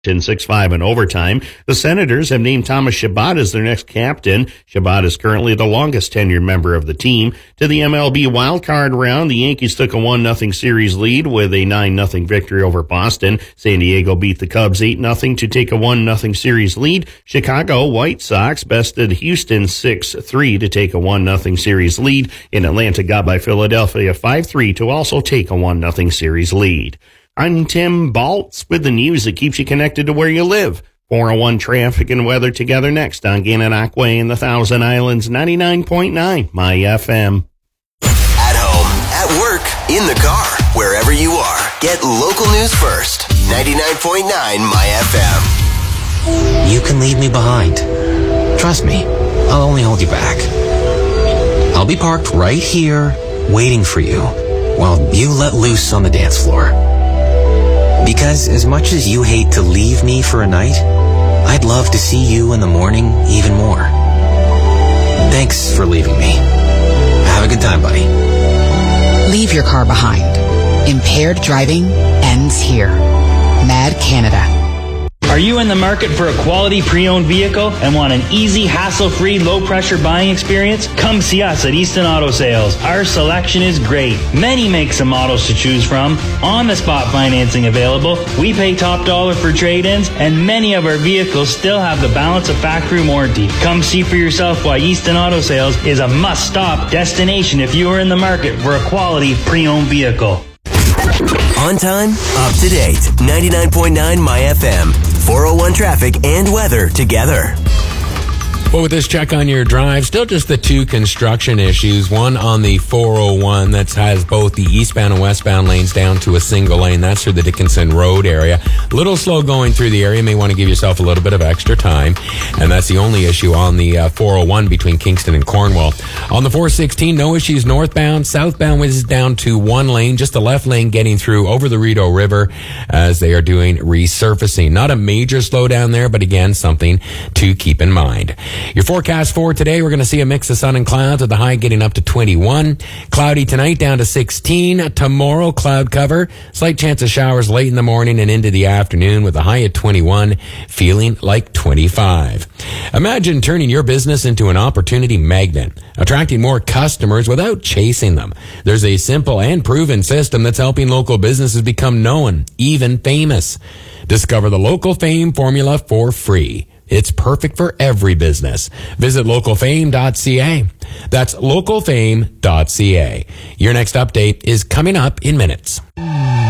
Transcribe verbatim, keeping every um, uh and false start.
six five in overtime. The Senators have named Thomas Chabot as their next captain. Chabot is currently the longest tenured member of the team. To the M L B wildcard round, the Yankees took a one nothing series lead with a nine nothing victory over Boston. San Diego beat the Cubs eight nothing to take a one nothing series lead. Chicago White Sox bested Houston six three to take a one nothing series lead. And Atlanta got by Philadelphia five three to also take a one nothing series lead. I'm Tim Baltz with the news that keeps you connected to where you live. four oh one traffic and weather together next on Gananoque and the Thousand Islands, ninety-nine point nine My F M. At home, at work, in the car, wherever you are. Get local news first. ninety-nine point nine My F M. You can leave me behind. Trust me, I'll only hold you back. I'll be parked right here, waiting for you, while you let loose on the dance floor. Because as much as you hate to leave me for a night, I'd love to see you in the morning even more. Thanks for leaving me. Have a good time, buddy. Leave your car behind. Impaired driving ends here. Mad Canada. Are you in the market for a quality pre-owned vehicle and want an easy, hassle-free, low-pressure buying experience? Come see us at Easton Auto Sales. Our selection is great. Many makes and models to choose from. On-the-spot financing available. We pay top dollar for trade-ins, and many of our vehicles still have the balance of factory warranty. Come see for yourself why Easton Auto Sales is a must-stop destination if you are in the market for a quality pre-owned vehicle. On time, up to date. ninety-nine point nine My F M. four oh one traffic and weather together. Well, with this check on your drive, still just the two construction issues. One on the four oh one that has both the eastbound and westbound lanes down to a single lane. That's through the Dickinson Road area. A little slow going through the area. You may want to give yourself a little bit of extra time. And that's the only issue on the uh, four oh one between Kingston and Cornwall. On the four sixteen, no issues northbound. Southbound is down to one lane, just the left lane getting through over the Rideau River as they are doing resurfacing. Not a major slowdown there, but again, something to keep in mind. Your forecast for today, we're going to see a mix of sun and clouds with the high getting up to twenty-one. Cloudy tonight down to sixteen. Tomorrow, cloud cover. Slight chance of showers late in the morning and into the afternoon with a high at twenty-one, feeling like twenty-five. Imagine turning your business into an opportunity magnet, attracting more customers without chasing them. There's a simple and proven system that's helping local businesses become known, even famous. Discover the Local Fame formula for free. It's perfect for every business. Visit local fame dot c a. That's local fame dot c a. Your next update is coming up in minutes.